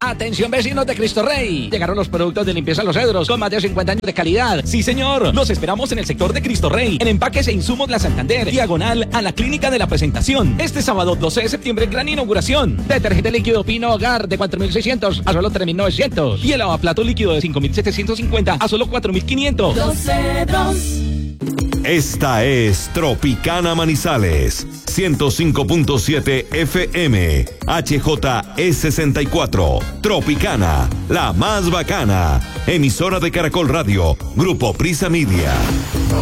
Atención vecinos de Cristo Rey. Llegaron los productos de limpieza Los Cedros con más de 50 años de calidad. Sí, señor. Los esperamos en el sector de Cristo Rey, en Empaques e Insumos La Santander, diagonal a la Clínica de la Presentación. Este sábado 12 de septiembre, gran inauguración. Detergente líquido Pino Hogar de 4.600 a solo 3.900. Y el lavaplato líquido de 5.750 a solo 4.500. Los Cedros. Esta es Tropicana Manizales, 105.7 FM, HJE64, Tropicana, la más bacana, emisora de Caracol Radio, Grupo Prisa Media.